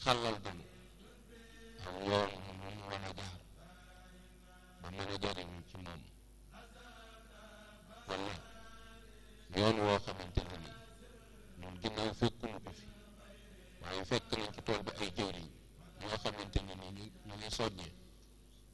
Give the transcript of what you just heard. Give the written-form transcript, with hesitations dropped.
xàllal dunu aw yoon mu mën a jaar ba mën a jariñu ci moom wala yoon woo xamante ne ni ñun ginnaaw fekkunu ko fi waaye fekk nañ ci tool bi ay jëwriñ ñoo xamante ne ni ñu ngi soññee